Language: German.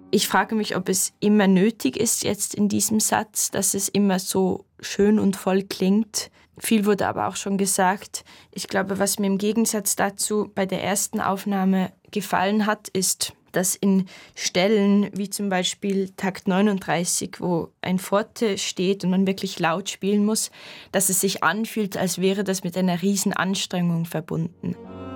Ich frage mich, ob es immer nötig ist jetzt in diesem Satz, dass es immer so schön und voll klingt. Viel wurde aber auch schon gesagt. Ich glaube, was mir im Gegensatz dazu bei der ersten Aufnahme gefallen hat, ist, dass in Stellen wie zum Beispiel Takt 39, wo ein Forte steht und man wirklich laut spielen muss, dass es sich anfühlt, als wäre das mit einer riesen Anstrengung verbunden.